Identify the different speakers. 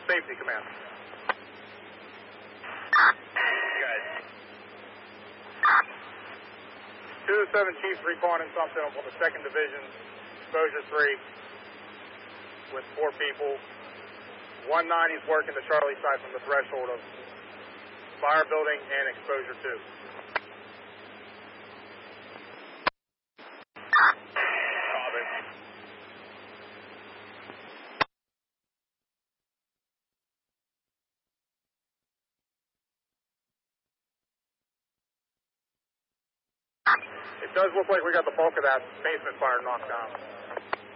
Speaker 1: safety command.
Speaker 2: Good.
Speaker 1: 2-7 Chiefs recon in something on the 2nd Division, exposure 3 with 4 people. 190's working the Charlie side from the threshold of fire building and exposure 2. It does look like we got the bulk of that basement fire knocked down.